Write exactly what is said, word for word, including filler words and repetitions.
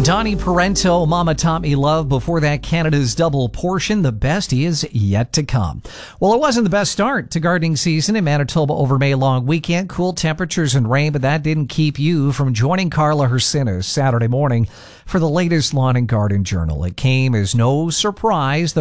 Donnie Parento, Mama Taught Me Love. Before that, Canada's Double Portion. The best is yet to come. Well, it wasn't the best start to gardening season in Manitoba over May long weekend. Cool temperatures and rain, but that didn't keep you from joining Carla Hersinis Saturday morning for the latest Lawn and Garden Journal. It came as no surprise. The